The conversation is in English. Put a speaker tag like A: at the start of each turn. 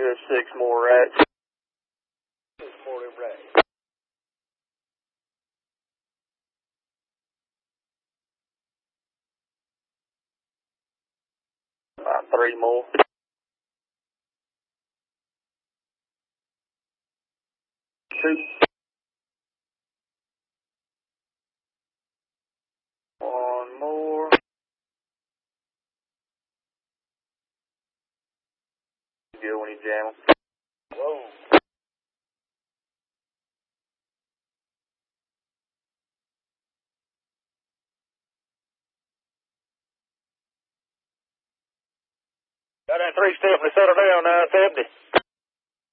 A: There's 6 more rats.
B: 6 more rats.
A: About 3 more. Two. 1 more. Good when you jam 'em.
B: Whoa. Got that 3 step and settle down, 970.